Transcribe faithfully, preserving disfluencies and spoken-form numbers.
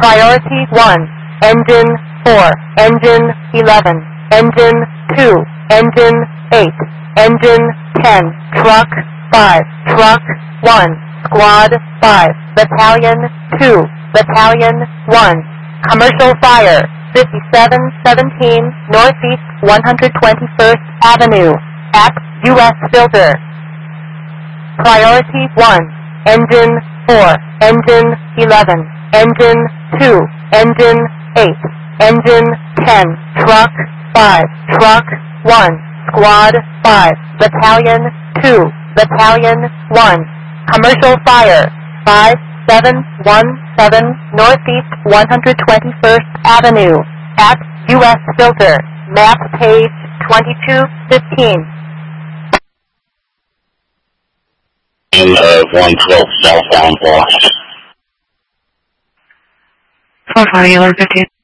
Priority one, Engine four, Engine eleven, Engine two, Engine eight, Engine ten, Truck five, Truck one, Squad five, Battalion two, Battalion one, Commercial Fire, fifty-seven seventeen Northeast one hundred twenty-first Avenue, at U S Filter. Priority one, Engine four, Engine eleven, Engine two, Engine eight, Engine ten, Truck five, Truck one, Squad five, Battalion two, Battalion one, Commercial Fire, five seven one seven Northeast one hundred twenty-first Avenue, at U S Filter, map page twenty-two fifteen. Of one twelve southbound lost. four five, you are fifteen.